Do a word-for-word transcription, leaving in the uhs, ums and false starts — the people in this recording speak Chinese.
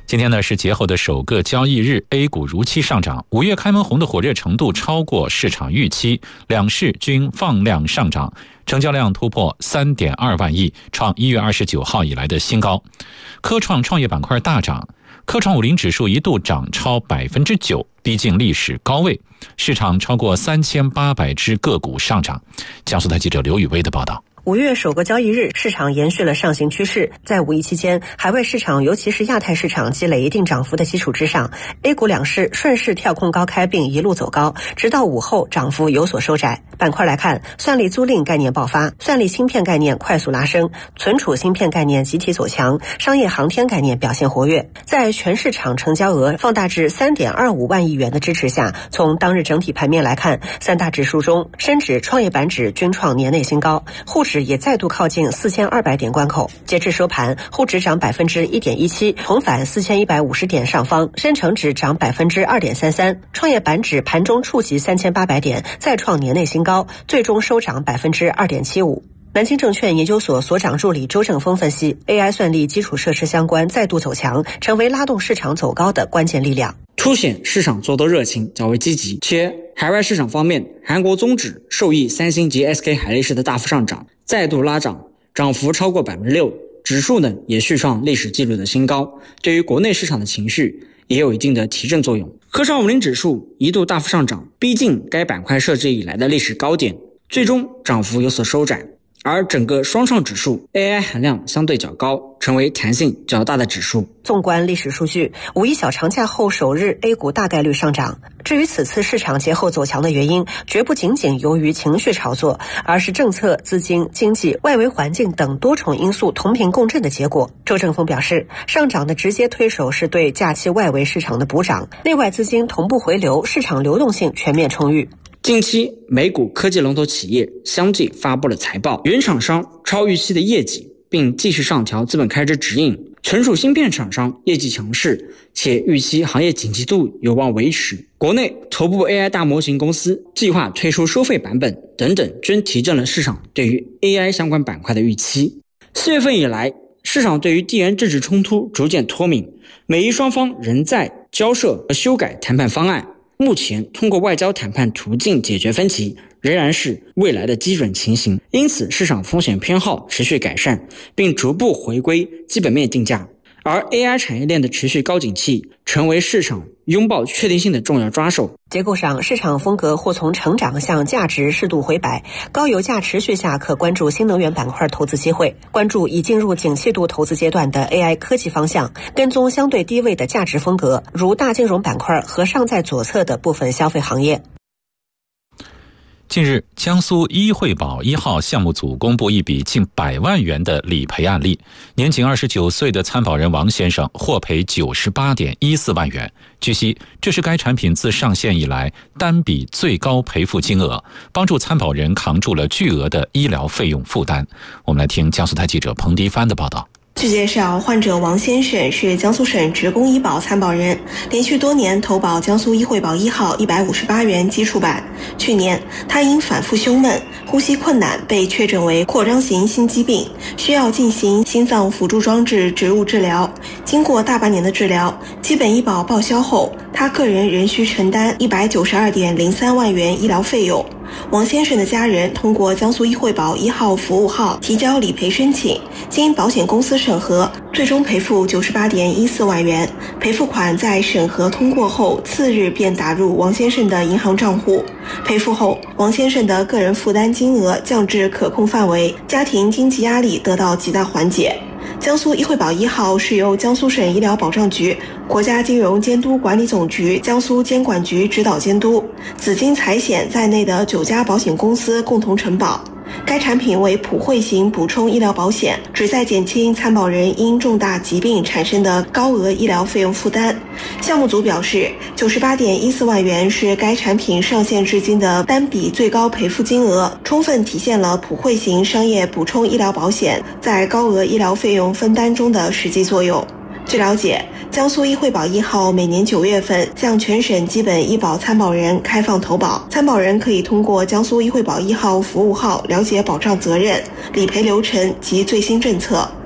今天呢是节后的首个交易日 ，A 股如期上涨。五月开门红的火热程度超过市场预期，两市均放量上涨，成交量突破 三点二万亿，创一月二十九号以来的新高。科创创业板块大涨，科创五零指数一度涨超 百分之九， 逼近历史高位，市场超过三千八百只个股上涨。江苏台记者刘宇威的报道。 五月首个交易日，市场延续了上行趋势。在五一期间，海外市场尤其是亚太市场积累一定涨幅的基础之上， A 股两市顺势跳空高开并一路走高，直到午后涨幅有所收窄。板块来看，算力租赁概念爆发，算力芯片概念快速拉升，存储芯片概念集体走强，商业航天概念表现活跃。在全市场成交额放大至 三点二五万亿元的支持下，从当日整体盘面来看，三大指数中，深指、创业板指均创年内新高，沪指也再度靠近四千二百点关口。截至收盘，沪指涨 百分之一点一七， 重返四千一百五十点上方，深成指涨 百分之二点三三， 创业板指盘中触及三千八百点，再创年内新高，最终收涨 百分之二点七五。南京证券研究所所长助理周正峰分析， A I 算力基础设施相关再度走强，成为拉动市场走高的关键力量， 凸显市场做多热情较为积极。且海外市场方面，韩国综指受益三星及 S K 海力士的大幅上涨，再度拉涨，涨幅超过 百分之六， 指数呢也续创历史纪录的新高，对于国内市场的情绪也有一定的提振作用。科创五零指数一度大幅上涨，逼近该板块设置以来的历史高点，最终涨幅有所收窄。而整个双创指数 A I 含量相对较高，成为弹性较大的指数。 纵观历史数据，五一小长假后首日 A 股大概率上涨。至于此次市场节后走强的原因，绝不仅仅由于情绪炒作，而是政策、资金、经济、外围环境等多重因素同频共振的结果。周正峰表示，上涨的直接推手是对假期外围市场的补涨，内外资金同步回流，市场流动性全面充裕。 近期美股科技龙头企业相继发布了财报，原厂商超预期的业绩，并继续上调资本开支指引。存储芯片厂商业绩强势，且预期行业景气度有望维持。国内头部 A I 大模型公司计划推出收费版本等等，均提振了市场对于 A I 相关板块的预期。四月份以来，市场对于地缘政治冲突逐渐脱敏，美伊双方仍在交涉和修改谈判方案。目前通过外交谈判途径解决分歧仍然是未来的基准情形，因此市场风险偏好持续改善，并逐步回归基本面定价。而 A I 产业链的持续高景气成为市场拥抱确定性的重要抓手。 结构上，市场风格或从成长向价值适度回摆，高油价持续下可关注新能源板块投资机会，关注已进入景气度投资阶段的 A I 科技方向，跟踪相对低位的价值风格，如大金融板块和尚在左侧的部分消费行业。 近日，江苏医惠保一号项目组公布一笔近百万元的理赔案例，年仅二十九岁的参保人王先生获赔 九十八点一四万元。据悉，这是该产品自上线以来单笔最高赔付金额，帮助参保人扛住了巨额的医疗费用负担。我们来听江苏台记者彭迪帆的报道。 据介绍，患者王先生是江苏省职工医保参保人，连续多年投保江苏医惠保一号一百五十八元基础版。去年，他因反复胸闷、呼吸困难被确诊为扩张型心肌病，需要进行心脏辅助装置植入治疗。经过大半年的治疗，基本医保报销后，他个人仍需承担一百九十二点零三万元医疗费用。王先生的家人通过江苏医惠保一号服务号提交理赔申请，经保险公司审核，最终赔付 九十八点一四万元。赔付款在审核通过后次日便打入王先生的银行账户。赔付后，王先生的个人负担金额降至可控范围，家庭经济压力得到极大缓解。江苏医惠保一号是由江苏省医疗保障局、国家金融监督管理总局、江苏监管局指导监督、紫金财险在内的九家保险公司共同承保。该产品为普惠型补充医疗保险，旨在减轻参保人因重大疾病产生的高额医疗费用负担。项目组表示， 九十八点一四万元是该产品上线至今的单笔最高赔付金额，充分体现了普惠型商业补充医疗保险在高额医疗费用分担中的实际作用。据了解，江苏医惠保一号每年九月份向全省基本医保参保人开放投保，参保人可以通过江苏医惠保一号服务号了解保障责任、理赔流程及最新政策。